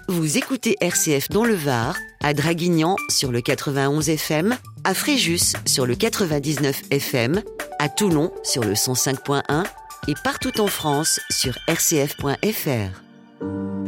Vous écoutez RCF dans le Var, à Draguignan sur le 91 FM, à Fréjus sur le 99 FM, à Toulon sur le 105.1 et partout en France sur rcf.fr.